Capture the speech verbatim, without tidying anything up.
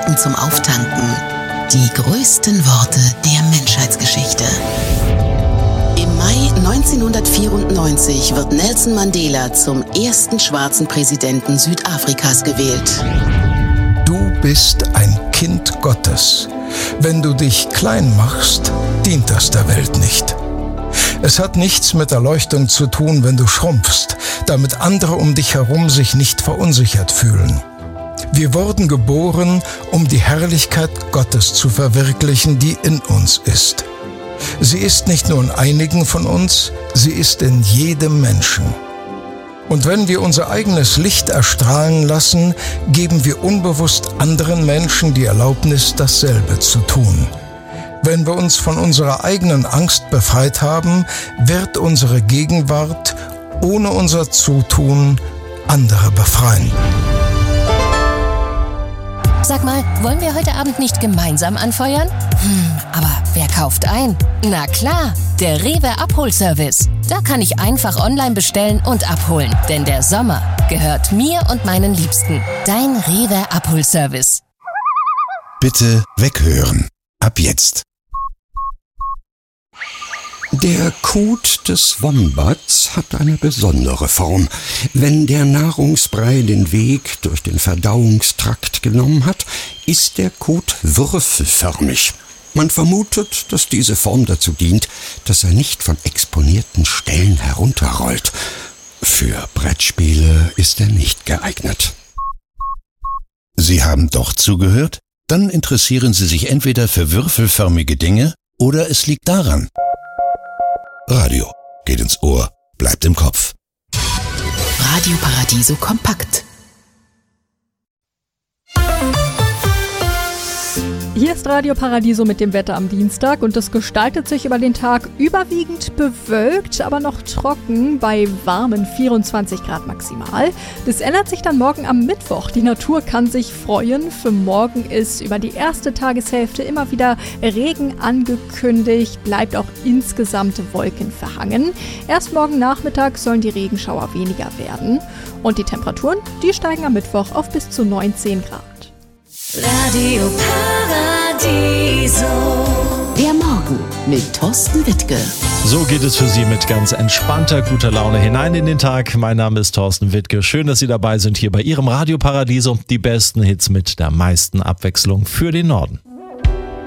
Gedanken zum Auftanken. Die größten Worte der Menschheitsgeschichte. Im Mai neunzehnhundertvierundneunzig wird Nelson Mandela zum ersten schwarzen Präsidenten Südafrikas gewählt. Du bist ein Kind Gottes. Wenn du dich klein machst, dient das der Welt nicht. Es hat nichts mit Erleuchtung zu tun, wenn du schrumpfst, damit andere um dich herum sich nicht verunsichert fühlen. Wir wurden geboren, um die Herrlichkeit Gottes zu verwirklichen, die in uns ist. Sie ist nicht nur in einigen von uns, sie ist in jedem Menschen. Und wenn wir unser eigenes Licht erstrahlen lassen, geben wir unbewusst anderen Menschen die Erlaubnis, dasselbe zu tun. Wenn wir uns von unserer eigenen Angst befreit haben, wird unsere Gegenwart ohne unser Zutun andere befreien. Sag mal, wollen wir heute Abend nicht gemeinsam anfeuern? Hm, aber wer kauft ein? Na klar, der Rewe Abholservice. Da kann ich einfach online bestellen und abholen. Denn der Sommer gehört mir und meinen Liebsten. Dein Rewe Abholservice. Bitte weghören. Ab jetzt. Der Kot des Wombats hat eine besondere Form. Wenn der Nahrungsbrei den Weg durch den Verdauungstrakt genommen hat, ist der Kot würfelförmig. Man vermutet, dass diese Form dazu dient, dass er nicht von exponierten Stellen herunterrollt. Für Brettspiele ist er nicht geeignet. Sie haben doch zugehört? Dann interessieren Sie sich entweder für würfelförmige Dinge oder es liegt daran. Radio geht ins Ohr, bleibt im Kopf. Radio Paradiso kompakt. Hier ist Radio Paradiso mit dem Wetter am Dienstag und es gestaltet sich über den Tag überwiegend bewölkt, aber noch trocken bei warmen vierundzwanzig Grad maximal. Das ändert sich dann morgen am Mittwoch. Die Natur kann sich freuen. Für morgen ist über die erste Tageshälfte immer wieder Regen angekündigt, bleibt auch insgesamt wolkenverhangen. Erst morgen Nachmittag sollen die Regenschauer weniger werden und die Temperaturen, die steigen am Mittwoch auf bis zu neunzehn Grad. Radio Paradiso. Der Morgen mit Thorsten Wittke. So geht es für Sie mit ganz entspannter, guter Laune hinein in den Tag. Mein Name ist Thorsten Wittke. Schön, dass Sie dabei sind hier bei Ihrem Radio Paradiso. Die besten Hits mit der meisten Abwechslung für den Norden.